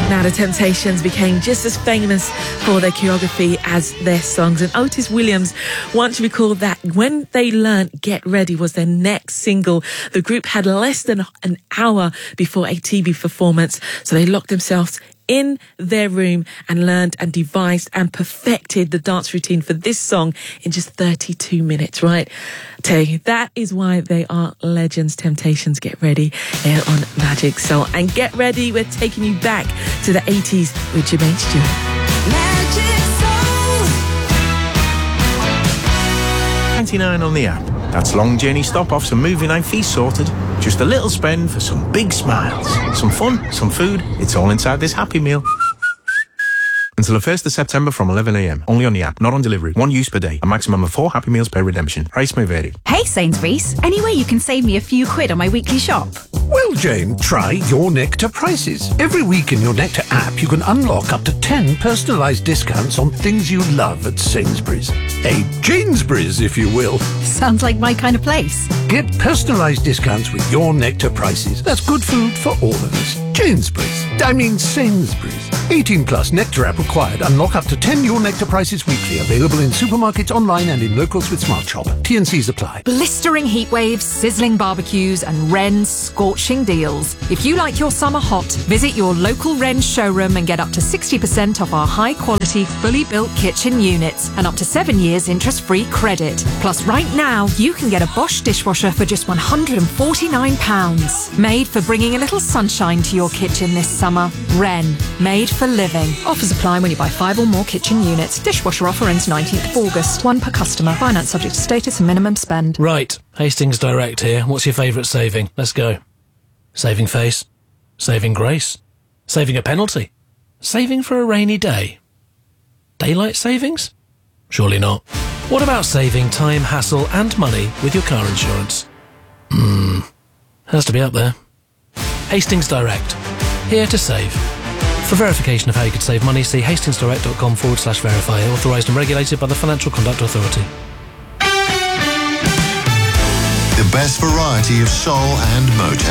Now, the Temptations became just as famous for their choreography as their songs. And Otis Williams once recalled that when they learnt Get Ready was their next single, the group had less than an hour before a TV performance. So they locked themselves in their room and learned and devised and perfected the dance routine for this song in just 32 minutes, right? I tell you, that is why they are legends. Temptations, Get Ready here on Magic Soul. And Get Ready, we're taking you back to the 80s with Jermaine Stewart. Magic Soul. 99 on the app. That's long journey stop-offs and movie night fees sorted. Just a little spend for some big smiles. Some fun, some food. It's all inside this Happy Meal. Until the 1st of September from 11 a.m. Only on the app, not on delivery. One use per day. A maximum of 4 Happy Meals per redemption. Price may vary. Hey Sainsbury's, any way you can save me a few quid on my weekly shop? Well, Jane, try Your Nectar Prices. Every week in Your Nectar app, you can unlock up to 10 personalised discounts on things you love at Sainsbury's. A Janesbury's, if you will. Sounds like my kind of place. Get personalised discounts with Your Nectar Prices. That's good food for all of us. Sainsbury's. 18 plus Nectar app required. Unlock up to 10 Your Nectar Prices weekly. Available in supermarkets, online and in locals with Smart Shop. T&Cs apply. Blistering heat waves, sizzling barbecues and Wren's scorching deals. If you like your summer hot, visit your local Wren showroom and get up to 60% off our high-quality, fully built kitchen units and up to 7 years interest-free credit. Plus, right now, you can get a Bosch dishwasher for just £149. Made for bringing a little sunshine to your kitchen this summer. Wren, made for living. Offers apply when you buy 5 or more kitchen units. Dishwasher offer ends 19th of August. 1 per customer. Finance subject to status and minimum spend. Right, Hastings Direct here. What's your favourite saving? Let's go. Saving face. Saving grace. Saving a penalty. Saving for a rainy day. Daylight savings? Surely not. What about saving time, hassle and money with your car insurance? Has to be up there. Hastings Direct. Here to save. For verification of how you could save money, see hastingsdirect.com/verify. Authorised and regulated by the Financial Conduct Authority. The best variety of soul and Motown.